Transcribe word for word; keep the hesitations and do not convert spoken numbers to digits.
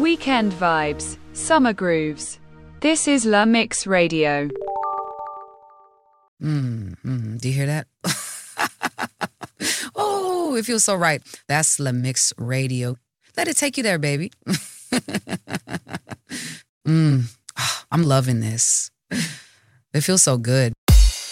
Weekend vibes, summer grooves. This is La Mix Radio. Mm, mm, do you hear that? Oh, it feels so right. That's La Mix Radio. Let it take you there, baby. mm, I'm loving this. It feels so good.